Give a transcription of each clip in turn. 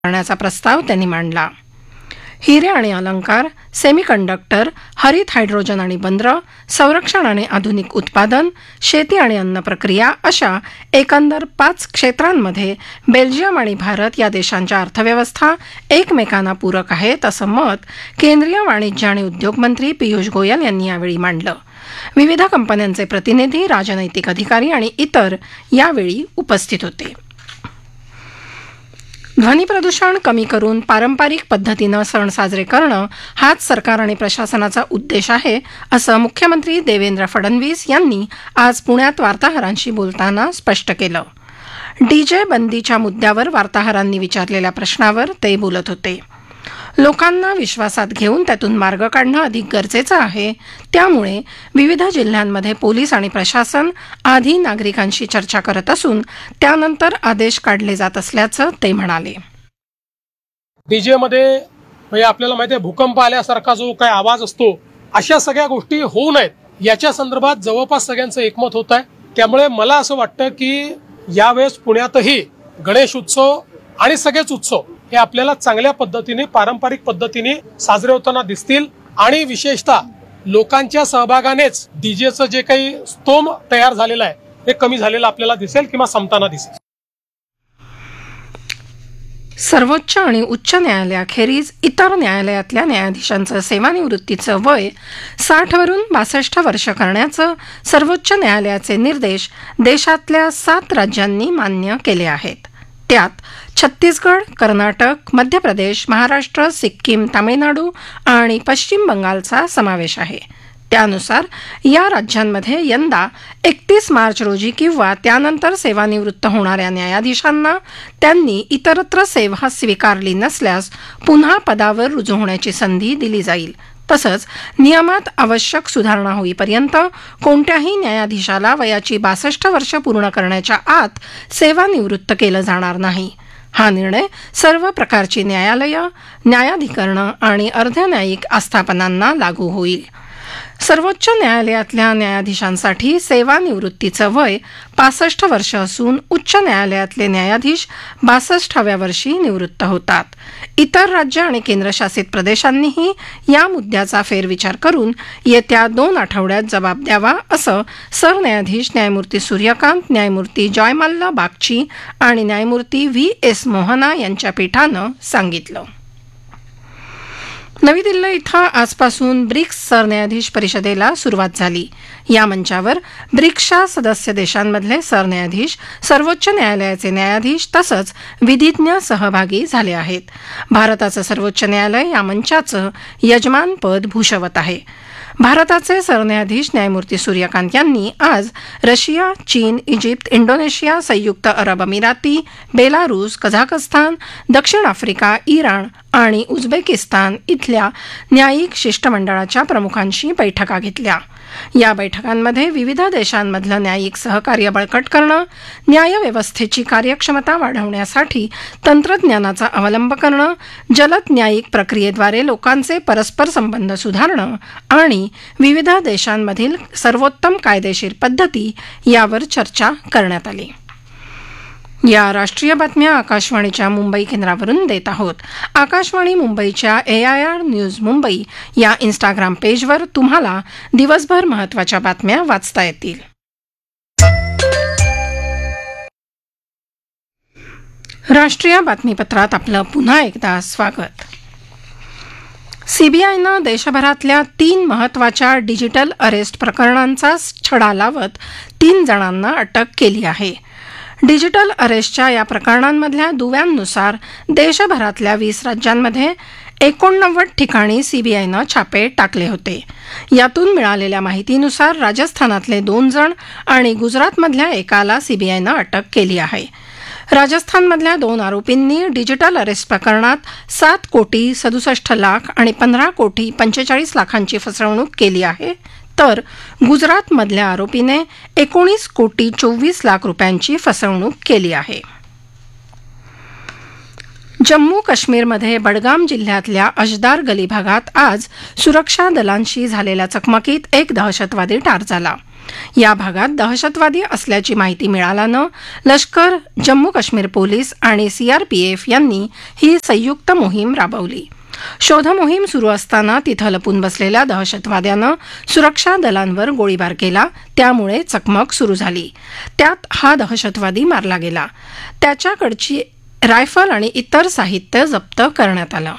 करण्याचा प्रस्ताव त्यांनी मांडला. हिरे आणि अलंकार, सेमीकंडक्टर, हरित हायड्रोजन आणि बंदरं, संरक्षण आणि आधुनिक उत्पादन, शेती आणि अन्न प्रक्रिया अशा एकंदर 5 क्षेत्रांमध्ये बेल्जियम आणि भारत या देशांच्या अर्थव्यवस्था एकमेकांना पूरक आहेत असं मत केंद्रीय वाणिज्य आणि उद्योग मंत्री पियुष गोयल यांनी यावेळी मांडलं. विविध कंपन्यांचे प्रतिनिधी, राजनैतिक अधिकारी आणि इतर यावेळी उपस्थित होते. ध्वनी प्रदूषण कमी करून पारंपरिक पद्धतीनं सण साजरे करणं हाच सरकार आणि प्रशासनाचा उद्देश आहे असं मुख्यमंत्री देवेंद्र फडणवीस यांनी आज पुण्यात वार्ताहरांशी बोलताना स्पष्ट केलं. डीजे बंदीच्या मुद्द्यावर वार्ताहरांनी विचारलेल्या प्रश्नावर ते बोलत होते. लोकांना विश्वासात घेऊन त्यातून मार्ग काढणं अधिक गरजेचं आहे. त्यामुळे विविध जिल्ह्यांमध्ये पोलीस आणि प्रशासन आधी नागरिकांशी चर्चा करत असून त्यानंतर आदेश काढले जात असल्याचं ते म्हणाले. डीजे मध्ये म्हणजे आपल्याला माहिती आहे भूकंप आल्यासारखा जो काही आवाज असतो अशा सगळ्या गोष्टी होऊ नयेत याच्या संदर्भात जवळपास सगळ्यांचं एकमत होत आहे. त्यामुळे मला असं वाटतं की यावेळेस पुण्यातही गणेश उत्सव आणि सगळेच उत्सव हे आपल्याला चांगल्या पद्धतीने पारंपरिक पद्धतीने साजरे होताना दिसतील आणि विशेषतः लोकांच्या सहभागानेच डीजेचं जे काही स्तोम तयार झालेलं आहे हे कमी झालेलं आपल्याला दिसेल किंवा संपताना दिसेल. सर्वोच्च आणि उच्च न्यायालयाखेरीज इतर न्यायालयातल्या न्यायाधीशांचं सेवानिवृत्तीचं वय 60 वरून 62 वर्ष करण्याचं सर्वोच्च न्यायालयाचे निर्देश देशातल्या 7 राज्यांनी मान्य केले आहेत. त्यात छत्तीसगड, कर्नाटक, मध्य प्रदेश, महाराष्ट्र, सिक्कीम, तामिळनाडू आणि पश्चिम बंगालचा समावेश आहे. त्यानुसार या राज्यांमध्ये यंदा 31 मार्च रोजी किंवा त्यानंतर सेवानिवृत्त होणाऱ्या न्यायाधीशांना त्यांनी इतरत्र सेवा स्वीकारली नसल्यास पुन्हा पदावर रुजू होण्याची संधी दिली जाईल. तसंच नियमात आवश्यक सुधारणा होईपर्यंत कोणत्याही न्यायाधीशाला वयाची 62 वर्ष पूर्ण करण्याच्या आत सेवानिवृत्त केलं जाणार नाही. हा निर्णय सर्व प्रकारची न्यायालयं, न्यायाधिकरणं आणि अर्धन्यायिक आस्थापनांना लागू होईल. सर्वोच्च न्यायालयातल्या न्यायाधीशांसाठी सेवानिवृत्तीचं वय 65 वर्ष असून उच्च न्यायालयातले न्यायाधीश 62व्या वर्षी निवृत्त होतात. इतर राज्य आणि केंद्रशासित प्रदेशांनीही या मुद्द्याचा फेरविचार करून येत्या 2 आठवड्यात जबाब द्यावा असं सरन्यायाधीश न्यायमूर्ती सूर्यकांत, न्यायमूर्ती जयमाल्ला बागची आणि न्यायमूर्ती व्ही.एस. मोहना यांच्या पीठानं सांगितलं. नवी दिल्ली इथं आजपासून ब्रिक्स सरन्यायाधीश परिषदेला सुरुवात झाली. या मंचावर ब्रिक्सच्या सदस्य देशांमधले सरन्यायाधीश, सर्वोच्च न्यायालयाचे न्यायाधीश तसंच विधिज्ञ सहभागी झाले आहेत. भारताचं सर्वोच्च न्यायालय या मंचाचं यजमानपद भूषवत आहे. भारताचे सरन्यायाधीश न्यायमूर्ती सूर्यकांत यांनी आज रशिया, चीन, इजिप्त, इंडोनेशिया, संयुक्त अरब अमिराती, बेलारूस, कझाकस्तान, दक्षिण आफ्रिका, इराण आणि उझबेकिस्तान इथल्या न्यायिक शिष्टमंडळाच्या प्रमुखांशी बैठका घेतल्या. या बैठकांमध्ये विविध देशांमधलं न्यायिक सहकार्य बळकट करणं, न्यायव्यवस्थेची कार्यक्षमता वाढवण्यासाठी तंत्रज्ञानाचा अवलंब करणं, जलद न्यायिक प्रक्रियेद्वारे लोकांचे परस्पर संबंध सुधारणं आणि विविध देशांमधील सर्वोत्तम कायदेशीर पद्धती यावर चर्चा करण्यात आली. या राष्ट्रीय बातम्या आकाशवाणीच्या मुंबई केंद्रावरून देत आहोत. आकाशवाणी मुंबईच्या AIR न्यूज मुंबई या इंस्टाग्राम पेजवर तुम्हाला दिवसभर महत्त्वाच्या बातम्या वाचता येतील. राष्ट्रीय बातमीपत्रात आपलं पुन्हा एकदा स्वागत. सीबीआयनं देशभरातल्या 3 महत्त्वाच्या डिजिटल अरेस्ट प्रकरणांचा छडा लावत 3 जणांना अटक केली आहे. डिजिटल अरेस्टच्या या प्रकरणांमधल्या दुव्यांनुसार देशभरातल्या 20 राज्यांमध्ये 89 ठिकाणी सीबीआयनं छापे टाकले होते. यातून मिळालेल्या माहितीनुसार राजस्थानातले 2 जण आणि गुजरातमधल्या एकाला सीबीआयनं अटक केली आहे. राजस्थानमधल्या 2 आरोपींनी डिजिटल अरेस्ट प्रकरणात 7 कोटी 67 लाख आणि 15 कोटी 45 लाखांची फसवणूक केली आहे, तर गुजरातमधल्या आरोपीने 19 कोटी 24 लाख रुपयांची फसवणूक केली आहे. जम्मू काश्मीरमध्ये बडगाम जिल्ह्यातल्या अजदार गली भागात आज सुरक्षा दलांशी झालेल्या चकमकीत एक दहशतवादी ठार झाला. या भागात दहशतवादी असल्याची माहिती मिळाल्यानं लष्कर, जम्मू काश्मीर पोलीस आणि सीआरपीएफ यांनी ही संयुक्त मोहीम राबवली. शोधमोहीम सुरू असताना तिथं लपून बसलेल्या दहशतवाद्यानं सुरक्षा दलांवर गोळीबार केला, त्यामुळे चकमक सुरू झाली. त्यात हा दहशतवादी मारला गेला. त्याच्याकडची रायफल आणि इतर साहित्य जप्त करण्यात आलं.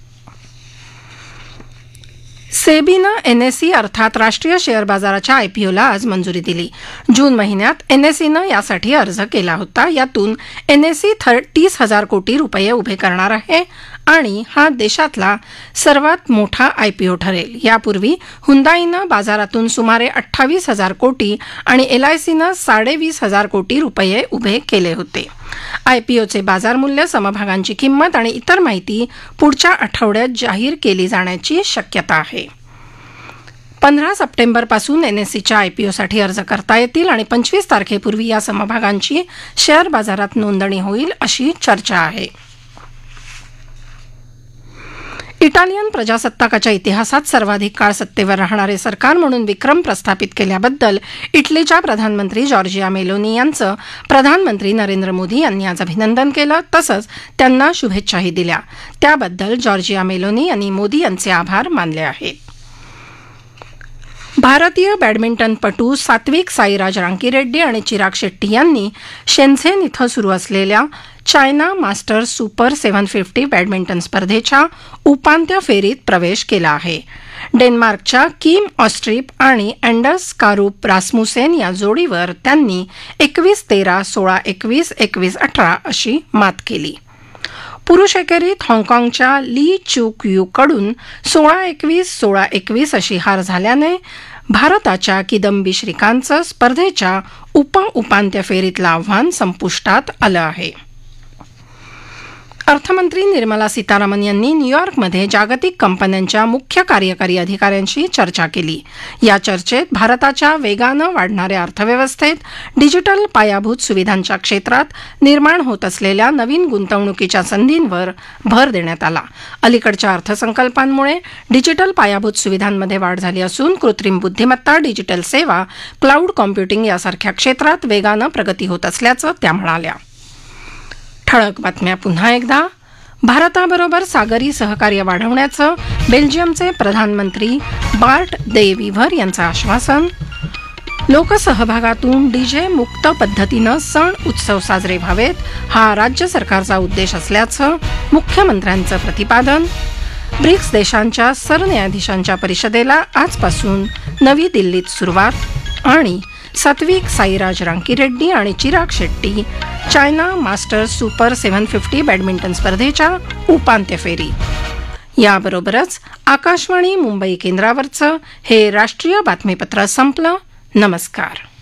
सेबीनं एनएसई अर्थात राष्ट्रीय शेअर बाजाराच्या आयपीओला आज मंजुरी दिली. जून महिन्यात एनएसईनं यासाठी अर्ज केला होता. यातून एनएसई 30,000 कोटी रुपये उभे करणार आहे आणि हा देशातला सर्वात मोठा आयपीओ ठरेल. यापूर्वी हुंदाईनं बाजारातून सुमारे 28,000 कोटी आणि एलआयसीनं 20,500 कोटी रुपये उभे केले होते. आयपीओचे बाजार मूल्य, समभागांची किंमत आणि इतर माहिती पुढच्या आठवड्यात जाहीर केली जाण्याची शक्यता आहे. 15 सप्टेंबरपासून एनएसईच्या आयपीओसाठी अर्ज करता येतील आणि 25 तारखेपूर्वी या समभागांची शेअर बाजारात नोंदणी होईल अशी चर्चा आहे. इटालियन प्रजासत्ताकाच्या इतिहासात सर्वाधिक काळ सत्तेवर राहणारे सरकार म्हणून विक्रम प्रस्थापित केल्याबद्दल इटलीच्या प्रधानमंत्री जॉर्जिया मेलोनी यांचं प्रधानमंत्री नरेंद्र मोदी यांनी आज अभिनंदन केलं. तसंच त्यांना शुभेच्छाही दिल्या. त्याबद्दल जॉर्जिया मेलोनी यांनी मोदी यांचे आभार मानले आहेत. भारतीय बॅडमिंटनपटू सात्विक साईराज रांकीरेड्डी आणि चिराग शेट्टी यांनी शेन्झेन इथं सुरू असलेल्या चायना मास्टर्स सुपर 750 बॅडमिंटन स्पर्धेच्या उपांत्य फेरीत प्रवेश केला आहे. डेन्मार्कच्या किम ऑस्ट्रीप आणि अँडर्स कारूप रास्मुसेन या जोडीवर त्यांनी 21-13, 16-21, 21-18 अशी मात केली. पुरुष एकेरीत हाँगकाँगच्या ली चूक यू कडून 16-21, 16-21 अशी हार झाल्याने भारताच्या किदंबी श्रीकांतचं स्पर्धेच्या उपांत्य फेरीतलं आव्हान संपुष्टात आलं आहे. अर्थमंत्री निर्मला सीतारामन यांनी न्यूयॉर्कमध्ये जागतिक कंपन्यांच्या मुख्य कार्यकारी अधिकाऱ्यांशी चर्चा केली. या चर्चेत भारताच्या वेगानं वाढणाऱ्या अर्थव्यवस्थेत डिजिटल पायाभूत सुविधांच्या क्षेत्रात निर्माण होत असलेल्या नवीन गुंतवणुकीच्या संधींवर भर देण्यात आला. अलीकडच्या अर्थसंकल्पांमुळे डिजिटल पायाभूत सुविधांमध्ये वाढ झाली असून कृत्रिम बुद्धिमत्ता, डिजिटल सेवा, क्लाउड कॉम्प्युटिंग यासारख्या क्षेत्रात वेगानं प्रगती होत असल्याचं त्या म्हणाल्या. ठळक बातम्या पुन्हा एकदा. भारताबरोबर सागरी सहकार्य वाढवण्याचं बेल्जियमचे प्रधानमंत्री बार्ट दे विव्हर यांचं आश्वासन. लोकसहभागातून डीजे मुक्त पद्धतीनं सण उत्सव साजरे व्हावेत, हा राज्य सरकारचा उद्देश असल्याचं मुख्यमंत्र्यांचं प्रतिपादन. ब्रिक्स देशांच्या सरन्यायाधीशांच्या परिषदेला आजपासून नवी दिल्लीत सुरुवात. आणि सात्विक साईराज रांकीरेड्डी आणि Chirag Shetty China masters super 750 badminton स्पर्धेच्या उपांत्य फेरी. याबरोबरच आकाशवाणी मुंबई केंद्रावरचं हे राष्ट्रीय बातमीपत्र संपलं. नमस्कार.